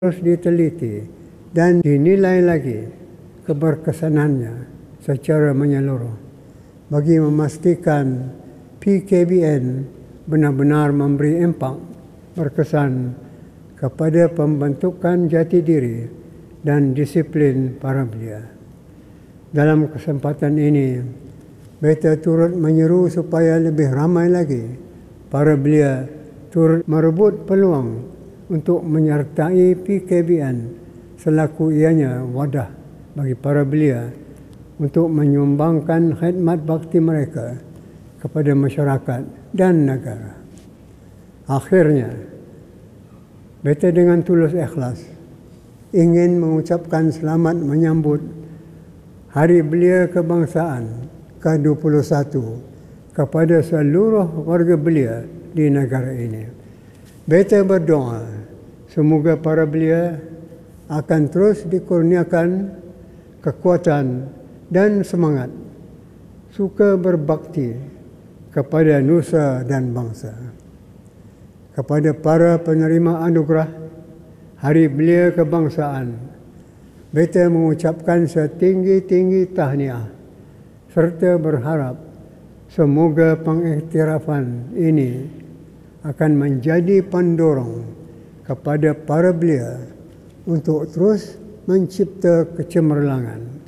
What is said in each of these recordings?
Terus diteliti dan dinilai lagi keberkesanannya secara menyeluruh bagi memastikan PKBN benar-benar memberi impak berkesan kepada pembentukan jati diri dan disiplin para belia. Dalam kesempatan ini, beta turut menyeru supaya lebih ramai lagi para belia turut merebut peluang untuk menyertai PKBN selaku ianya wadah bagi para belia untuk menyumbangkan khidmat bakti mereka kepada masyarakat dan negara. Akhirnya, beta dengan tulus ikhlas ingin mengucapkan selamat menyambut Hari Belia Kebangsaan ke-21 kepada seluruh warga belia di negara ini. Beta berdoa semoga para belia akan terus dikurniakan kekuatan dan semangat suka berbakti kepada nusa dan bangsa. Kepada para penerima anugerah Hari Belia Kebangsaan, beta mengucapkan setinggi-tinggi tahniah serta berharap semoga pengiktirafan ini akan menjadi pendorong kepada para belia untuk terus mencipta kecemerlangan.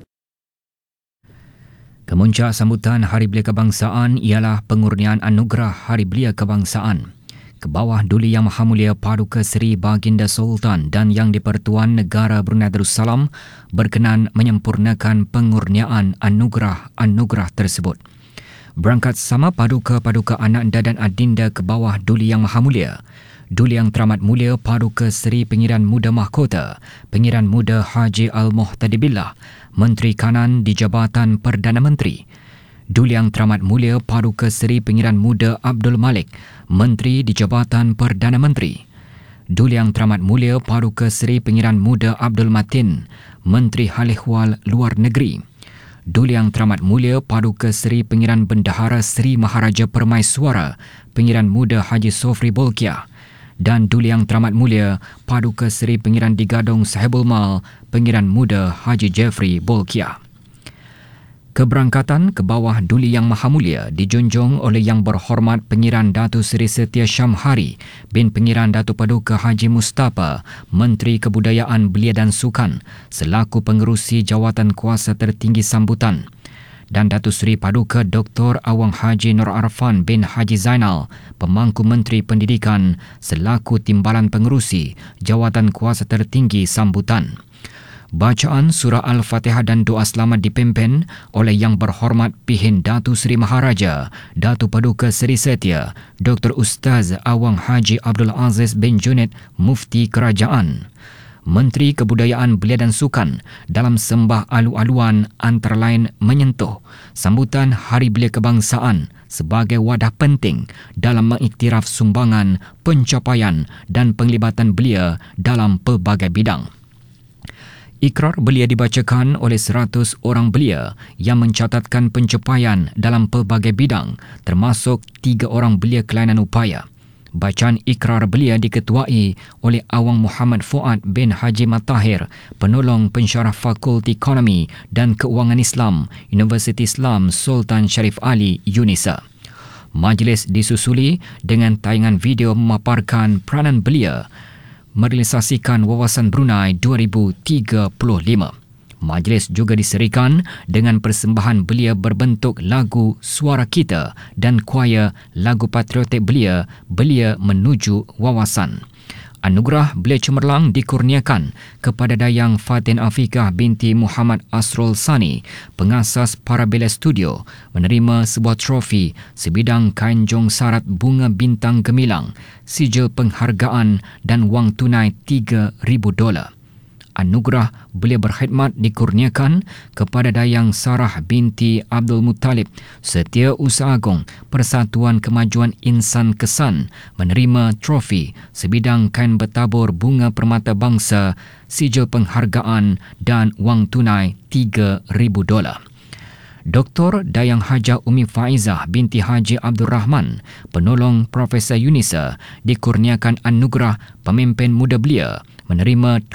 Kemuncak sambutan Hari Belia Kebangsaan ialah pengurnian anugerah Hari Belia Kebangsaan ke bawah Duli Yang Maha Mulia Paduka Seri Baginda Sultan dan Yang di-Pertuan Negara Brunei Darussalam berkenan menyempurnakan pengurnian anugerah tersebut. Berangkat sama paduka-paduka Ananda dan Adinda ke bawah Duli Yang Maha Mulia, Duli Yang Teramat Mulia Paduka Seri Pengiran Muda Mahkota, Pengiran Muda Haji Al-Muhtadibillah, Menteri Kanan di Jabatan Perdana Menteri, Duli Yang Teramat Mulia Paduka Seri Pengiran Muda Abdul Malik, Menteri di Jabatan Perdana Menteri, Duli Yang Teramat Mulia Paduka Seri Pengiran Muda Abdul Matin, Menteri Hal Ehwal Luar Negeri, Duli Yang Teramat Mulia Paduka Seri Pengiran Bendahara Seri Maharaja Permaiswara, Pengiran Muda Haji Sofri Bolkiah, dan Duli Yang Teramat Mulia Paduka Seri Pengiran di Gadong Sahibul Mal, Pengiran Muda Haji Jeffrey Bolkiah. Keberangkatan ke bawah Duli Yang Maha Mulia dijunjung oleh Yang Berhormat Pengiran Datuk Seri Setia Syamhari bin Pengiran Datuk Paduka Haji Mustafa, Menteri Kebudayaan Belia dan Sukan selaku pengerusi jawatan kuasa tertinggi sambutan, dan Datuk Seri Paduka Dr. Awang Haji Nur Arfan bin Haji Zainal, Pemangku Menteri Pendidikan selaku timbalan pengerusi jawatan kuasa tertinggi sambutan. Bacaan surah Al-Fatihah dan doa selamat dipimpin oleh Yang Berhormat Pihin Datu Seri Maharaja, Datu Paduka Seri Setia, Dr. Ustaz Awang Haji Abdul Aziz bin Junid, Mufti Kerajaan. Menteri Kebudayaan Belia dan Sukan dalam sembah alu-aluan antara lain menyentuh sambutan Hari Belia Kebangsaan sebagai wadah penting dalam mengiktiraf sumbangan, pencapaian dan penglibatan belia dalam pelbagai bidang. Ikrar belia dibacakan oleh 100 orang belia yang mencatatkan pencapaian dalam pelbagai bidang termasuk 3 orang belia kelainan upaya. Bacaan ikrar belia diketuai oleh Awang Muhammad Fuad bin Haji Matahir, Penolong Pensyarah Fakulti Ekonomi dan Keuangan Islam, Universiti Islam Sultan Sharif Ali, UNISA. Majlis disusuli dengan tayangan video memaparkan peranan belia merealisasikan Wawasan Brunei 2035. Majlis juga diserikan dengan persembahan belia berbentuk lagu Suara Kita dan kuaya lagu patriotik belia, Belia Menuju Wawasan. Anugerah Belia Cemerlang dikurniakan kepada Dayang Fatin Afiqah binti Muhammad Asrul Sani, pengasas Parabella Studio, menerima sebuah trofi sebidang kain jong sarat bunga bintang gemilang, sijil penghargaan dan wang tunai $3,000. Anugerah Belia Berkhidmat dikurniakan kepada Dayang Sarah binti Abdul Muttalib, Setiausaha Agung Persatuan Kemajuan Insan Kesan, menerima trofi sebidang kain bertabur bunga permata bangsa, sijil penghargaan dan wang tunai $3,000. Dr. Dayang Hajah Umi Faizah binti Haji Abdul Rahman, penolong Profesor UNISA, dikurniakan anugerah Pemimpin Muda Belia menerima